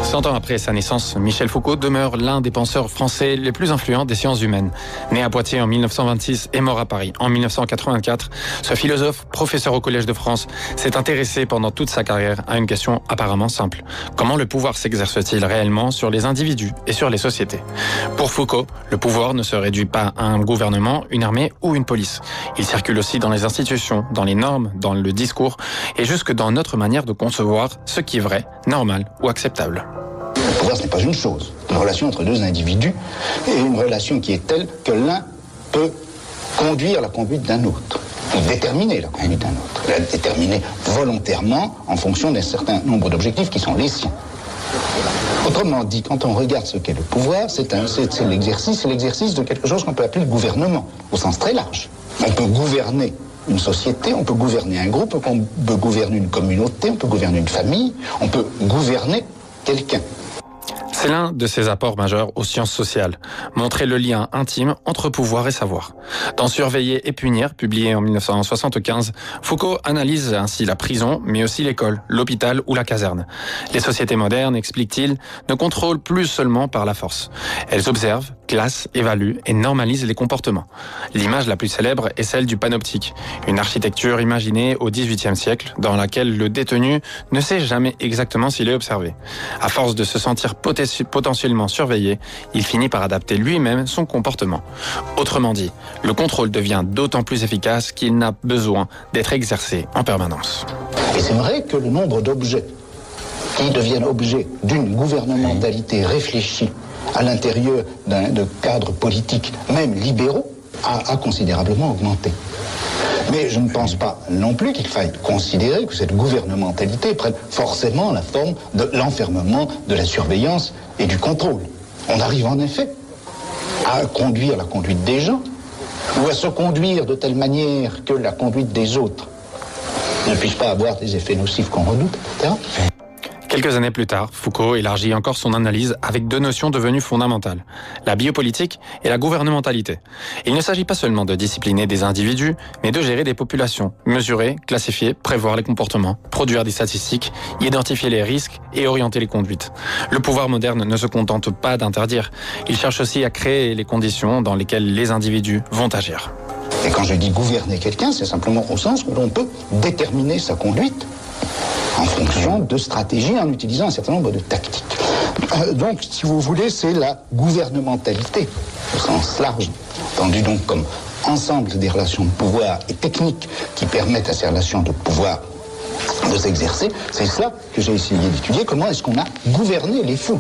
100 ans après sa naissance, Michel Foucault demeure l'un des penseurs français les plus influents des sciences humaines. Né à Poitiers en 1926 et mort à Paris en 1984, ce philosophe, professeur au Collège de France, s'est intéressé pendant toute sa carrière à une question apparemment simple. Comment le pouvoir s'exerce-t-il réellement sur les individus et sur les sociétés ? Pour Foucault, le pouvoir ne se réduit pas à un gouvernement, une armée ou une police. Il circule aussi dans les institutions, dans les normes, dans le discours et jusque dans notre manière de concevoir ce qui est vrai, normal ou acceptable. Le pouvoir, ce n'est pas une chose. Une relation entre deux individus et une relation qui est telle que l'un peut conduire la conduite d'un autre, ou déterminer la conduite d'un autre, la déterminer volontairement en fonction d'un certain nombre d'objectifs qui sont les siens. Autrement dit, quand on regarde ce qu'est le pouvoir, c'est l'exercice de quelque chose qu'on peut appeler le gouvernement, au sens très large. On peut gouverner une société, on peut gouverner un groupe, on peut gouverner une communauté, on peut gouverner une famille, on peut gouverner quelqu'un. C'est l'un de ses apports majeurs aux sciences sociales, montrer le lien intime entre pouvoir et savoir. Dans Surveiller et punir, publié en 1975, Foucault analyse ainsi la prison, mais aussi l'école, l'hôpital ou la caserne. Les sociétés modernes, explique-t-il, ne contrôlent plus seulement par la force. Elles observent, classent, évaluent et normalisent les comportements. L'image la plus célèbre est celle du panoptique, une architecture imaginée au XVIIIe siècle dans laquelle le détenu ne sait jamais exactement s'il est observé. À force de se sentir potentiellement surveillé, il finit par adapter lui-même son comportement. Autrement dit, le contrôle devient d'autant plus efficace qu'il n'a besoin d'être exercé en permanence. Et c'est vrai que le nombre d'objets qui deviennent objets d'une gouvernementalité réfléchie à l'intérieur de cadres politiques, même libéraux, a considérablement augmenté. Mais je ne pense pas non plus qu'il faille considérer que cette gouvernementalité prenne forcément la forme de l'enfermement, de la surveillance et du contrôle. On arrive en effet à conduire la conduite des gens ou à se conduire de telle manière que la conduite des autres ne puisse pas avoir des effets nocifs qu'on redoute, etc. Quelques années plus tard, Foucault élargit encore son analyse avec deux notions devenues fondamentales, la biopolitique et la gouvernementalité. Il ne s'agit pas seulement de discipliner des individus, mais de gérer des populations, mesurer, classifier, prévoir les comportements, produire des statistiques, identifier les risques et orienter les conduites. Le pouvoir moderne ne se contente pas d'interdire, il cherche aussi à créer les conditions dans lesquelles les individus vont agir. Et quand je dis gouverner quelqu'un, c'est simplement au sens où l'on peut déterminer sa conduite en fonction de stratégies, en utilisant un certain nombre de tactiques. Donc, si vous voulez, c'est la gouvernementalité, au sens large, entendu donc comme ensemble des relations de pouvoir et techniques qui permettent à ces relations de pouvoir de s'exercer. C'est cela que j'ai essayé d'étudier, comment est-ce qu'on a gouverné les fous.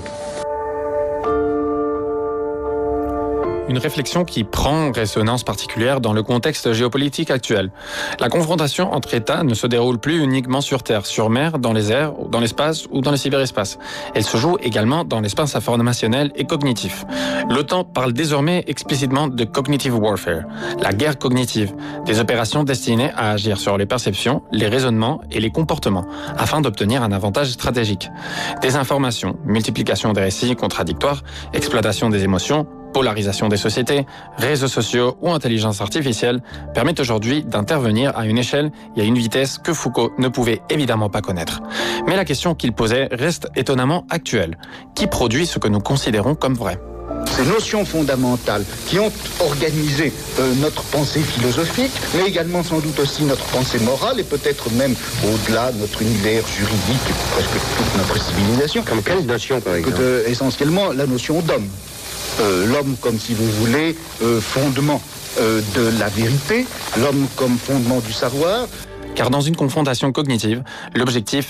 Une réflexion qui prend résonance particulière dans le contexte géopolitique actuel. La confrontation entre États ne se déroule plus uniquement sur Terre, sur mer, dans les airs, dans l'espace ou dans le cyberespace. Elle se joue également dans l'espace informationnel et cognitif. L'OTAN parle désormais explicitement de cognitive warfare, la guerre cognitive, des opérations destinées à agir sur les perceptions, les raisonnements et les comportements, afin d'obtenir un avantage stratégique. Désinformation, multiplication des récits contradictoires, exploitation des émotions, polarisation des sociétés, réseaux sociaux ou intelligence artificielle permettent aujourd'hui d'intervenir à une échelle et à une vitesse que Foucault ne pouvait évidemment pas connaître. Mais la question qu'il posait reste étonnamment actuelle. Qui produit ce que nous considérons comme vrai ? Ces notions fondamentales qui ont organisé notre pensée philosophique, mais également sans doute aussi notre pensée morale et peut-être même au-delà notre univers juridique et presque toute notre civilisation. Comme quelle notion par exemple ? Essentiellement la notion d'homme. L'homme comme, si vous voulez, fondement de la vérité, l'homme comme fondement du savoir. Car dans une confrontation cognitive, l'objectif